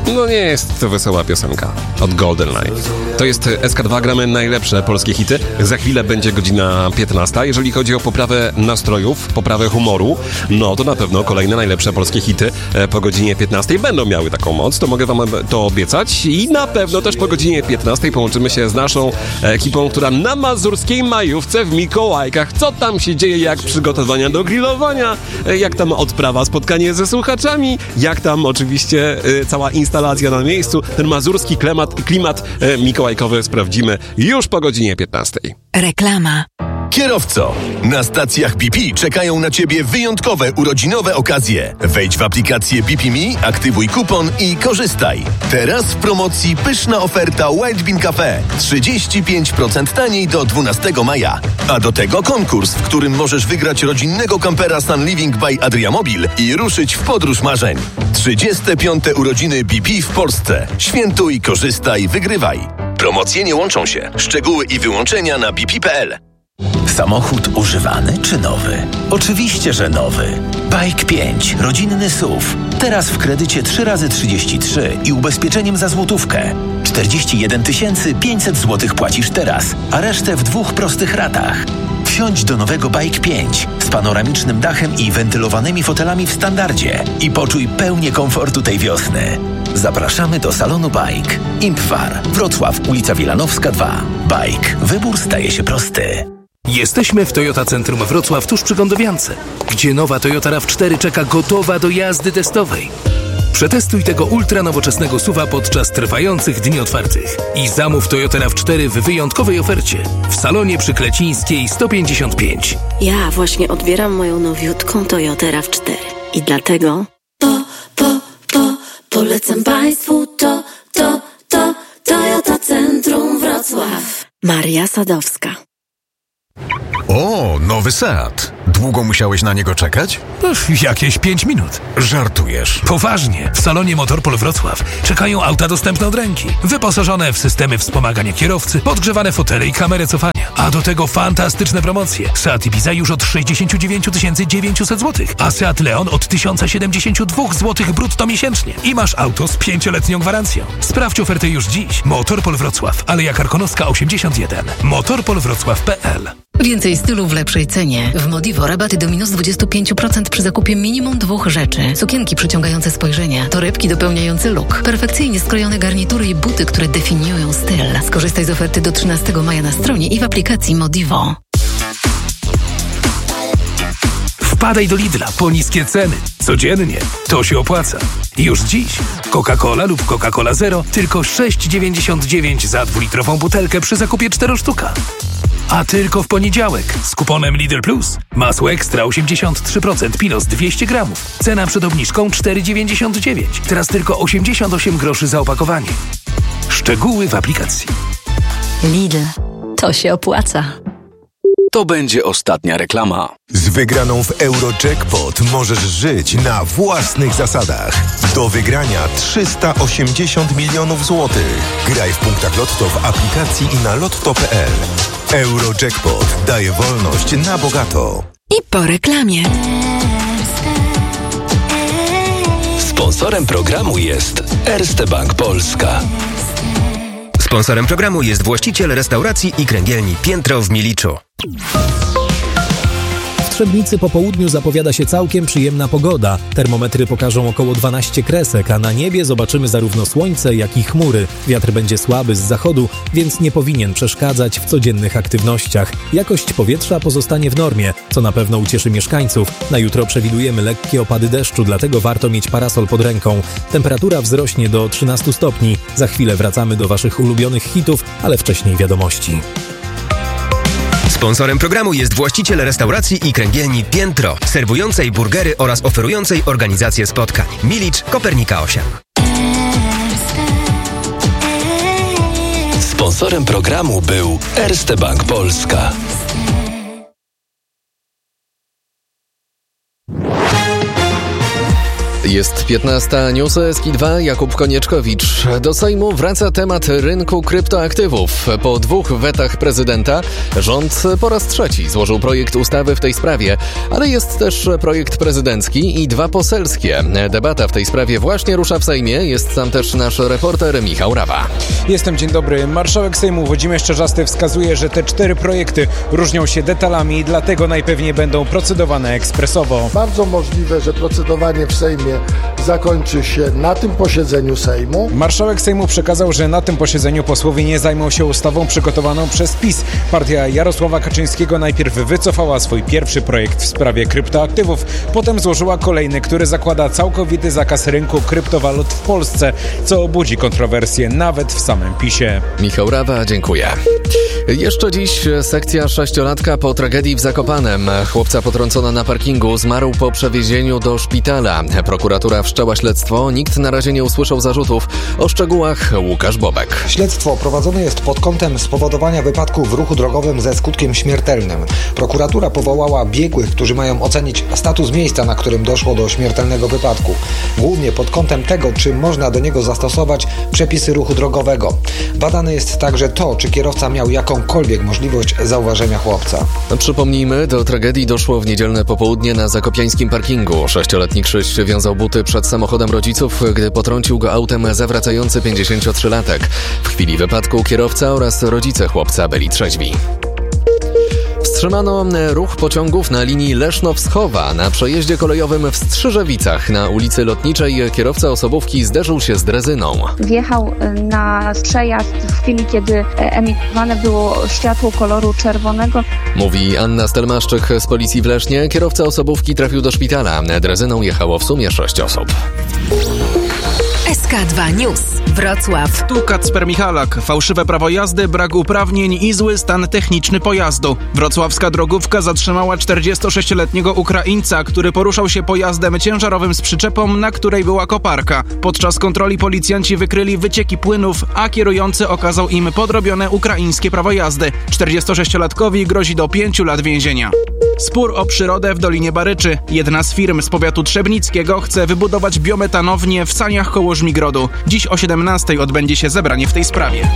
No nie jest to wesoła piosenka od Golden Light. To jest SK2, gramy najlepsze polskie hity. Za chwilę będzie godzina 15. Jeżeli chodzi o poprawę nastrojów, poprawę humoru, no to na pewno kolejne najlepsze polskie hity po godzinie 15 będą miały taką moc, to mogę wam to obiecać. I na pewno też po godzinie 15 połączymy się z naszą ekipą, która na mazurskiej majówce w Mikołajkach. Co tam się dzieje, jak przygotowania do grillowania, jak tam odprawa, spotkanie ze słuchaczami, jak tam oczywiście cała instalacja na miejscu. Ten mazurski klimat mikołajkowy sprawdzimy już po godzinie 15. Reklama. Kierowco, na stacjach BP czekają na Ciebie wyjątkowe urodzinowe okazje. Wejdź w aplikację BP Me, aktywuj kupon i korzystaj. Teraz w promocji pyszna oferta Wild Bean Cafe. 35% taniej do 12 maja. A do tego konkurs, w którym możesz wygrać rodzinnego kampera Sun Living by Adriamobil i ruszyć w podróż marzeń. 35. urodziny BP w Polsce. Świętuj, korzystaj, wygrywaj. Promocje nie łączą się. Szczegóły i wyłączenia na bp.pl. Samochód używany czy nowy? Oczywiście, że nowy. Bike 5, rodzinny SUV. Teraz w kredycie 3x33 i ubezpieczeniem za złotówkę. 41 500 zł płacisz teraz, a resztę w 2 prostych ratach. Wsiądź do nowego Bike 5 z panoramicznym dachem i wentylowanymi fotelami w standardzie i poczuj pełnię komfortu tej wiosny. Zapraszamy do salonu Bike. Impwar, Wrocław, ulica Wilanowska 2. Bike. Wybór staje się prosty. Jesteśmy w Toyota Centrum Wrocław tuż przy Gądowiance, gdzie nowa Toyota RAV4 czeka gotowa do jazdy testowej. Przetestuj tego ultra nowoczesnego SUV-a podczas trwających dni otwartych i zamów Toyota RAV4 w wyjątkowej ofercie w salonie przy Klecińskiej 155. Ja właśnie odbieram moją nowiutką Toyotę RAV4 i dlatego polecam Państwu Toyota Centrum Wrocław. Maria Sadowska. O, nowy Seat. Długo musiałeś na niego czekać? Jakieś 5 minut. Żartujesz. Poważnie. W salonie Motorpol Wrocław czekają auta dostępne od ręki. Wyposażone w systemy wspomagania kierowcy, podgrzewane fotele i kamerę cofania. A do tego fantastyczne promocje. Seat Ibiza już od 69 900 zł, a Seat Leon od 1072 zł brutto miesięcznie. I masz auto z 5-letnią gwarancją. Sprawdź ofertę już dziś. Motorpol Wrocław, Aleja Karkonoska 81. motorpolwrocław.pl. Więcej stylu w lepszej cenie. W Modivo rabaty do minus 25% przy zakupie minimum 2 rzeczy. Sukienki przyciągające spojrzenia, torebki dopełniające look, perfekcyjnie skrojone garnitury i buty, które definiują styl. Skorzystaj z oferty do 13 maja na stronie i w aplikacji Modivo. Wpadaj do Lidla po niskie ceny. Codziennie. To się opłaca. Już dziś. Coca-Cola lub Coca-Cola Zero tylko 6,99 za 2-litrową butelkę przy zakupie 4 sztuka. A tylko w poniedziałek z kuponem Lidl Plus. Masło ekstra 83%, Pilos 200 gramów. Cena przed obniżką 4,99. Teraz tylko 88 groszy za opakowanie. Szczegóły w aplikacji. Lidl. To się opłaca. To będzie ostatnia reklama. Z wygraną w Eurojackpot możesz żyć na własnych zasadach. Do wygrania 380 milionów złotych. Graj w punktach Lotto w aplikacji i na lotto.pl. Eurojackpot daje wolność na bogato. I po reklamie. Sponsorem programu jest Erste Bank Polska. Sponsorem programu jest właściciel restauracji i kręgielni Piętro w Miliczu. W Trzebnicy po południu zapowiada się całkiem przyjemna pogoda. Termometry pokażą około 12 kresek, a na niebie zobaczymy zarówno słońce, jak i chmury. Wiatr będzie słaby z zachodu, więc nie powinien przeszkadzać w codziennych aktywnościach. Jakość powietrza pozostanie w normie, co na pewno ucieszy mieszkańców. Na jutro przewidujemy lekkie opady deszczu, dlatego warto mieć parasol pod ręką. Temperatura wzrośnie do 13 stopni. Za chwilę wracamy do Waszych ulubionych hitów, ale wcześniej wiadomości. Sponsorem programu jest właściciel restauracji i kręgielni Piętro, serwującej burgery oraz oferującej organizację spotkań. Milicz, Kopernika 8. Sponsorem programu był Erste Bank Polska. Jest 15, newsy SK2, Jakub Konieczkowicz. Do Sejmu wraca temat rynku kryptoaktywów. Po 2 wetach prezydenta rząd po raz 3 złożył projekt ustawy w tej sprawie, ale jest też projekt prezydencki i 2 poselskie. Debata w tej sprawie właśnie rusza w Sejmie. Jest tam też nasz reporter Michał Rawa. Dzień dobry. Marszałek Sejmu Włodzimierz Czarzasty wskazuje, że te 4 projekty różnią się detalami i dlatego najpewniej będą procedowane ekspresowo. Bardzo możliwe, że procedowanie w Sejmie zakończy się na tym posiedzeniu Sejmu. Marszałek Sejmu przekazał, że na tym posiedzeniu posłowie nie zajmą się ustawą przygotowaną przez PiS. Partia Jarosława Kaczyńskiego najpierw wycofała swój pierwszy projekt w sprawie kryptoaktywów, potem złożyła kolejny, który zakłada całkowity zakaz rynku kryptowalut w Polsce, co budzi kontrowersje nawet w samym PiS-ie. Michał Rawa, dziękuję. Jeszcze dziś sekcja 6-latka po tragedii w Zakopanem. Chłopca potrącona na parkingu zmarł po przewiezieniu do szpitala. Prokuratura wszczęła śledztwo. Nikt na razie nie usłyszał zarzutów. O szczegółach Łukasz Bobek. Śledztwo prowadzone jest pod kątem spowodowania wypadku w ruchu drogowym ze skutkiem śmiertelnym. Prokuratura powołała biegłych, którzy mają ocenić status miejsca, na którym doszło do śmiertelnego wypadku. Głównie pod kątem tego, czy można do niego zastosować przepisy ruchu drogowego. Badane jest także to, czy kierowca miał jakąkolwiek możliwość zauważenia chłopca. Przypomnijmy, do tragedii doszło w niedzielne popołudnie na zakopiańskim parkingu. 6-letni Krzyś wiązał buty przed samochodem rodziców, gdy potrącił go autem zawracający 53-latek. W chwili wypadku kierowca oraz rodzice chłopca byli trzeźwi. Wstrzymano ruch pociągów na linii Leszno-Wschowa. Na przejeździe kolejowym w Strzyżewicach na ulicy Lotniczej kierowca osobówki zderzył się z drezyną. Wjechał na przejazd w chwili, kiedy emitowane było światło koloru czerwonego. Mówi Anna Stelmaszczyk z Policji w Lesznie. Kierowca osobówki trafił do szpitala. Drezyną jechało w sumie 6 osób. SK2 News. Wrocław. Tu Kacper Michalak. Fałszywe prawo jazdy, brak uprawnień i zły stan techniczny pojazdu. Wrocławska drogówka zatrzymała 46-letniego Ukraińca, który poruszał się pojazdem ciężarowym z przyczepą, na której była koparka. Podczas kontroli policjanci wykryli wycieki płynów, a kierujący okazał im podrobione ukraińskie prawo jazdy. 46-latkowi grozi do 5 lat więzienia. Spór o przyrodę w Dolinie Baryczy. Jedna z firm z powiatu trzebnickiego chce wybudować biometanownię w Saniach koło Żmigrodu. Dziś o 17 odbędzie się zebranie w tej sprawie.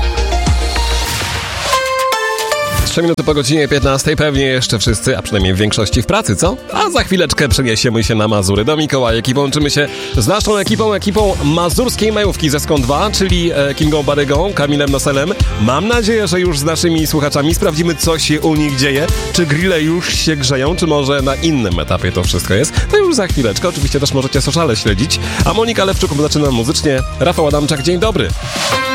3 minuty po godzinie 15, pewnie jeszcze wszyscy, a przynajmniej w większości w pracy, co? A za chwileczkę przeniesiemy się na Mazury do Mikołajek i połączymy się z naszą ekipą mazurskiej majówki ze Skąd 2, czyli Kingą Barygą, Kamilem Noselem. Mam nadzieję, że już z naszymi słuchaczami sprawdzimy, co się u nich dzieje. Czy grille już się grzeją, czy może na innym etapie to wszystko jest? To już za chwileczkę. Oczywiście też możecie sociale śledzić. A Monika Lewczuk zaczyna muzycznie. Rafał Adamczak, dzień dobry.